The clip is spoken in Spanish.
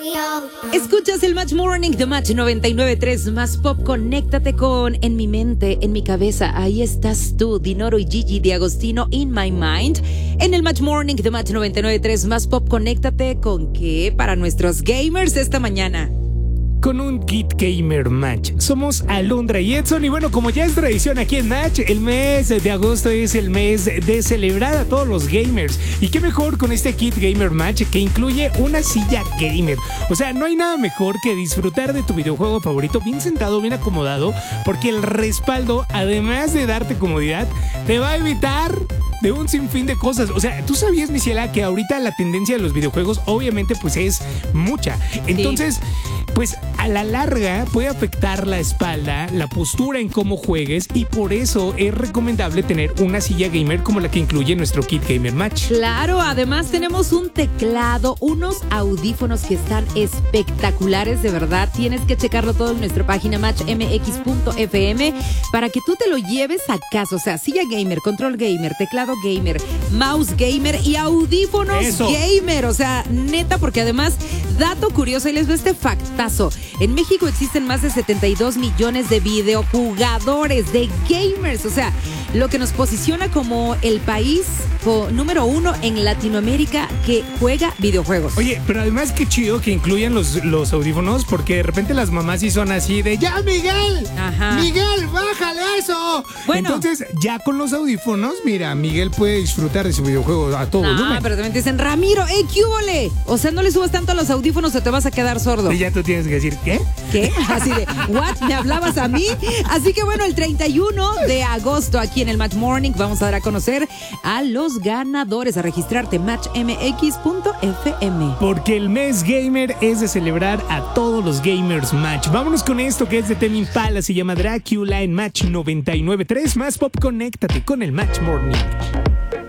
Escuchas el Match Morning de Match 99.3 más pop. Conéctate con En mi mente, en mi cabeza. Ahí estás tú, Dinoro y Gigi de Agostino, In My Mind. En el Match Morning de Match 99.3 más pop, conéctate con qué para nuestros gamers esta mañana. Con un Kit Gamer Match. Somos Alondra y Edson y bueno, como ya es tradición aquí en Match, el mes de agosto es el mes de celebrar a todos los gamers. Y qué mejor con este Kit Gamer Match que incluye una silla gamer. O sea, no hay nada mejor que disfrutar de tu videojuego favorito bien sentado, bien acomodado, porque el respaldo, además de darte comodidad, te va a evitar de un sinfín de cosas. O sea, ¿tú sabías, Miciela, que ahorita la tendencia de los videojuegos obviamente pues es mucha? Entonces, pues a la larga puede afectar la espalda, la postura en cómo juegues y por eso es recomendable tener una silla gamer como la que incluye nuestro Kit Gamer Match. Claro, además tenemos un teclado, unos audífonos que están espectaculares, de verdad. Tienes que checarlo todo en nuestra página matchmx.fm para que tú te lo lleves a casa. O sea, silla gamer, control gamer, teclado gamer, mouse gamer y audífonos gamer. O sea, neta, porque además, dato curioso, y les doy este factazo. En México existen más de 72 millones de videojugadores, de gamers. O sea, lo que nos posiciona como el país número 1 en Latinoamérica que juega videojuegos. Oye, pero además qué chido que incluyan los audífonos, porque de repente las mamás sí son así de ¡ya, Miguel! Ajá. ¡Miguel, bájale eso! Bueno, entonces, ya con los audífonos, mira, Miguel puede disfrutar de su videojuego a todo volumen. Pero también te dicen, Ramiro, ¿qué húbole? O sea, no le subas tanto a los audífonos o te vas a quedar sordo. Y ya tú tienes que decir, ¿qué? ¿Qué? Así de, ¿what? ¿Me hablabas a mí? Así que bueno, el 31 de agosto aquí en el Match Morning vamos a dar a conocer a los ganadores, a registrarte matchmx.fm. Porque el mes gamer es de celebrar a todos los gamers Match. Vámonos con esto que es de Tame Impala, se llama Drácula en Match 99.3 más pop. Conéctate con el Match Morning.